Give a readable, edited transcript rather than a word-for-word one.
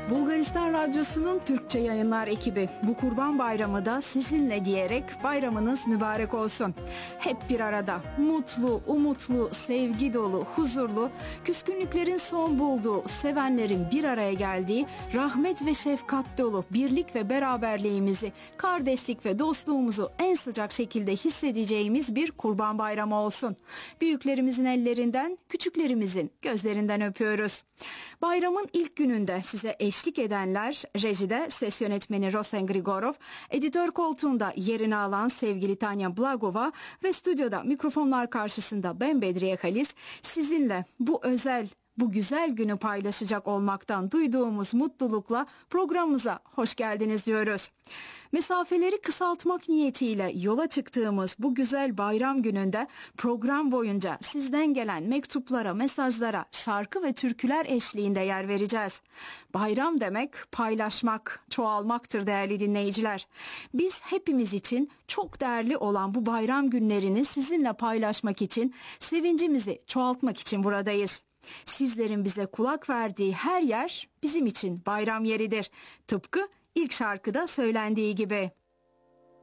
Bulgaristan Radyosu'nun Türkçe yayınlar ekibi bu Kurban Bayramı da sizinle diyerek bayramınız mübarek olsun. Hep bir arada, mutlu, umutlu, sevgi dolu, huzurlu, küskünlüklerin son bulduğu, sevenlerin bir araya geldiği, rahmet ve şefkat dolu birlik ve beraberliğimizi, kardeşlik ve dostluğumuzu en sıcak şekilde hissedeceğimiz bir Kurban Bayramı olsun. Büyüklerimizin ellerinden, küçüklerimizin gözlerinden öpüyoruz. Bayramın ilk gününde size eşlik edenler, rejide ses yönetmeni Rosen Grigorov, editör koltuğunda yerini alan sevgili Tanya Blagova ve stüdyoda mikrofonlar karşısında ben Bedriye Halis, sizinle bu güzel günü paylaşacak olmaktan duyduğumuz mutlulukla programımıza hoş geldiniz diyoruz. Mesafeleri kısaltmak niyetiyle yola çıktığımız bu güzel bayram gününde program boyunca sizden gelen mektuplara, mesajlara, şarkı ve türküler eşliğinde yer vereceğiz. Bayram demek paylaşmak, çoğalmaktır değerli dinleyiciler. Biz hepimiz için çok değerli olan bu bayram günlerini sizinle paylaşmak için, sevincimizi çoğaltmak için buradayız. Sizlerin bize kulak verdiği her yer bizim için bayram yeridir. Tıpkı ilk şarkıda söylendiği gibi.